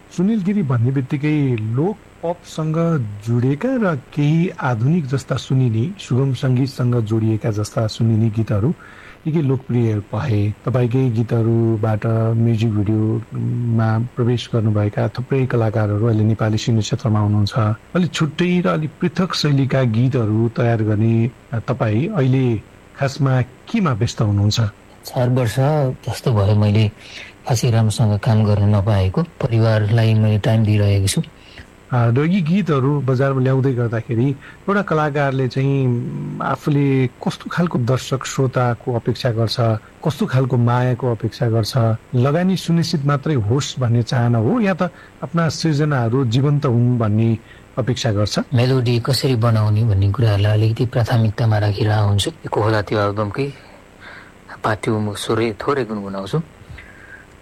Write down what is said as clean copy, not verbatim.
सुनिल गिरी भन्ने बित्तिकै लोक पपसँग जोडिएका र केही आधुनिक जस्ता सुनिने सुगम सङ्गीतसँग जोडिएका जस्ता सुनिने गीतहरू के लोकप्रिय भए? तपाईँकै गीतहरूबाट म्युजिक भिडियोमा प्रवेश गर्नुभएका थुप्रै कलाकारहरू अहिले नेपाली सिने क्षेत्रमा हुनुहुन्छ। अलिक छुट्टै र अलिक पृथक शैलीका गीतहरू तयार गर्ने तपाईँ अहिले खासमा केमा व्यस्त हुनुहुन्छ? 4 वर्ष जस्तो भयो मैले खासै राम्रोसँग काम गर्न नपाएको। परिवारलाई मैले टाइम दिइरहेको छु। र यी गीतहरू बजारमा ल्याउँदै गर्दाखेरि एउटा कलाकारले चाहिँ आफूले कस्तो खालको दर्शक श्रोताको अपेक्षा गर्छ, कस्तो खालको मायाको अपेक्षा गर्छ? लगानी सुनिश्चित मात्रै होस् भन्ने चाहना हो या त आफ्ना सृजनाहरू जीवन्त हुन् भन्ने अपेक्षा गर्छ? मेलोडी कसरी बनाउने भन्ने कुराहरूलाई अलिकति प्राथमिकतामा राखिरहेको हुन्छु। कोहला त्यो एल्बमकै पार्टी स्वरै थोरै गुनगुनाउँछु।